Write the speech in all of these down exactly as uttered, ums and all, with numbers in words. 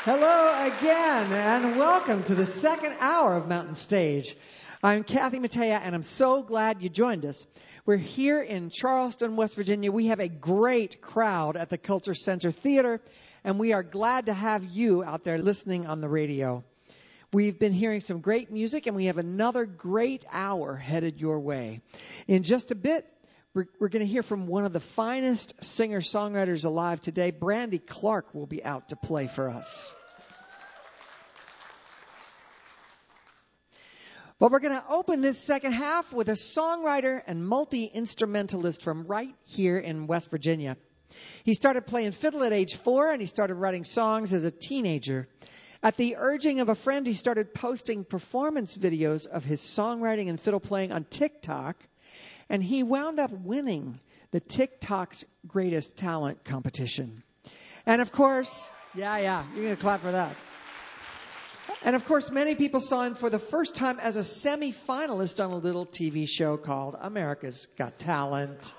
Hello again, and welcome to the second hour of Mountain Stage. I'm Kathy Mattea, and I'm so glad you joined us. We're here in Charleston, West Virginia. We have a great crowd at the Culture Center Theater, and we are glad to have you out there listening on the radio. We've been hearing some great music, and we have another great hour headed your way. In just a bit, we're, we're going to hear from one of the finest singer-songwriters alive today. Brandy Clark will be out to play for us. But we're going to open this second half with a songwriter and multi-instrumentalist from right here in West Virginia. He started playing fiddle at age four, and he started writing songs as a teenager. At the urging of a friend, he started posting performance videos of his songwriting and fiddle playing on TikTok, and he wound up winning the TikTok's Greatest Talent competition. And of course, yeah, yeah, you're going to clap for that. And of course, many people saw him for the first time as a semi-finalist on a little T V show called America's Got Talent.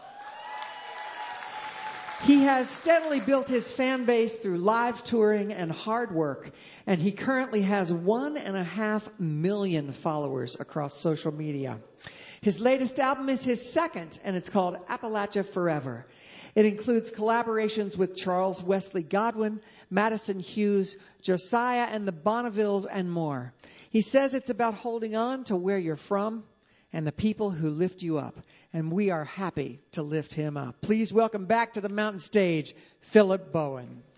He has steadily built his fan base through live touring and hard work, and he currently has one and a half million followers across social media. His latest album is his second, and it's called Appalachia Forever. It includes collaborations with Charles Wesley Godwin, Madison Hughes, Josiah and the Bonnevilles, and more. He says it's about holding on to where you're from and the people who lift you up. And we are happy to lift him up. Please welcome back to the Mountain Stage, Philip Bowen.